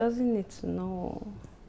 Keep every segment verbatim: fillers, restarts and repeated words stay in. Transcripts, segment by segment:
Doesn't need to know.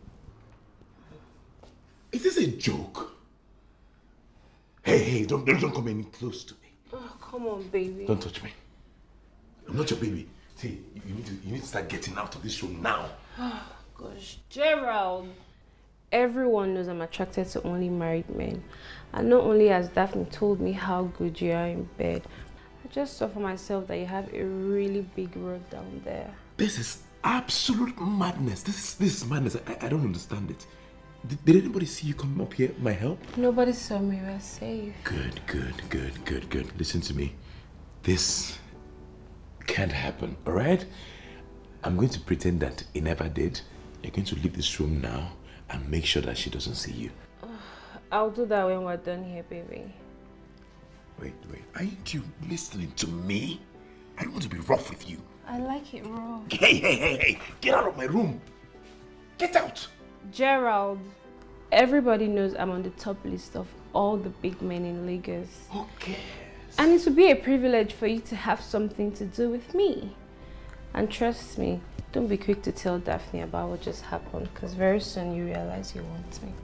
Is this a joke? Hey, hey, don't, don't, don't come any close to me. Oh, come on, baby. Don't touch me. I'm not your baby. See, you, you, need to, you need to start getting out of this room now. Oh, gosh, Gerald. Everyone knows I'm attracted to only married men. And not only has Daphne told me how good you are in bed, I just saw for myself that you have a really big road down there. This is absolute madness. This is this is madness. I, I don't understand it. Did, did anybody see you come up here? My help? Nobody saw me. We're safe. Good, good, good, good, good. Listen to me. This can't happen, all right? I'm going to pretend that it never did. You're going to leave this room now and make sure that she doesn't see you. I'll do that when we're done here, baby. Wait, wait. Aren't you listening to me? I don't want to be rough with you. I like it raw. Hey, hey, hey, hey. Get out of my room. Get out. Gerald, everybody knows I'm on the top list of all the big men in Lagos. Who cares? And it would be a privilege for you to have something to do with me. And trust me, don't be quick to tell Daphne about what just happened, because very soon you realize you want me.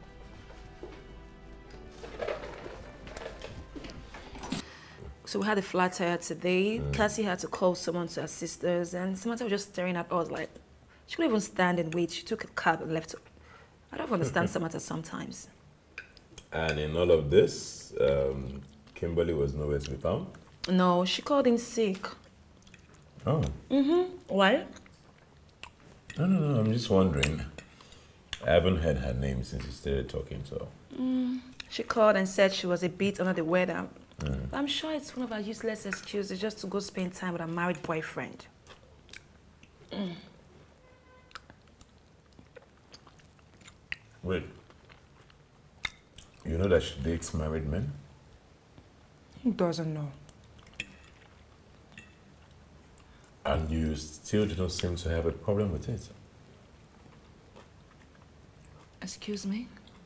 So we had a flat tire today. Mm. Cassie had to call someone to assist us, and Samantha was just staring at us like, she couldn't even stand and wait. She took a cab and left. I don't understand Samantha sometimes. And in all of this, um, Kimberly was nowhere to be found? No, she called in sick. Oh. Mm-hmm. Why? No, no, no, I'm just wondering. I haven't heard her name since you started talking, so... Mm. She called and said she was a bit under the weather. Mm. I'm sure it's one of her useless excuses just to go spend time with her married boyfriend. Mm. Wait. You know that she dates married men? Who doesn't know? And you still don't seem to have a problem with it. Excuse me?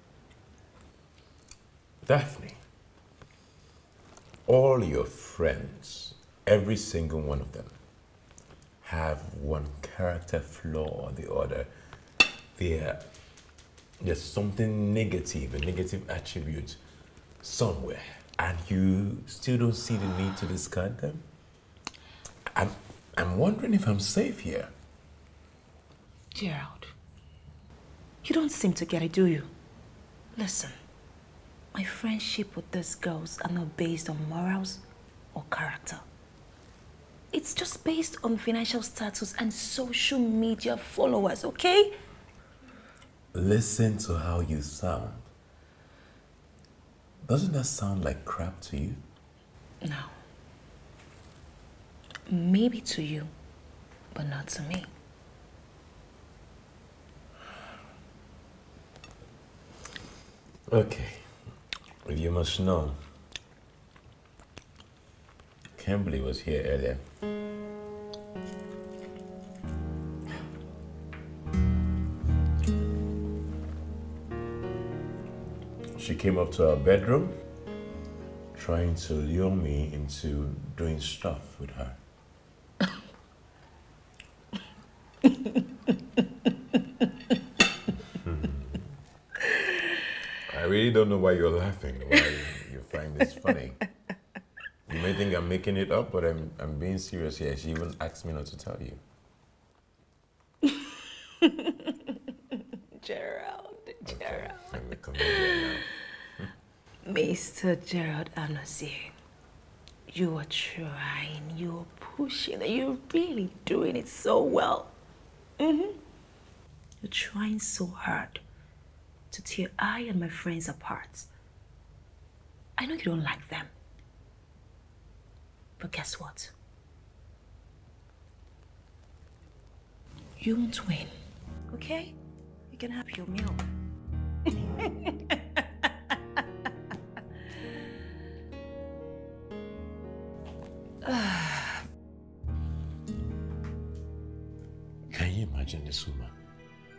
Daphne, all your friends, every single one of them, have one character flaw or the other. They're, there's something negative, a negative attribute somewhere, and you still don't see the need to discard them? I'm, I'm wondering if I'm safe here. Gerald, you don't seem to get it, do you? Listen, my friendship with these girls are not based on morals or character. It's just based on financial status and social media followers, okay? Listen to how you sound. Doesn't that sound like crap to you? No. Maybe to you, but not to me. Okay. You must know. Kimberly was here earlier. She came up to our bedroom, trying to lure me into doing stuff with her. I really don't know why you're laughing, why you find this funny. You may think I'm making it up, but I'm, I'm being serious here. She even asked me not to tell you. Gerald, Gerald. Okay, I'm a comedian now. Mister Gerald Anansi, you are trying, you are pushing, you're really doing it so well. Mm-hmm. You're trying so hard to tear I and my friends apart. I know you don't like them. But guess what? You won't win, okay? You can have your meal. Can you imagine this woman?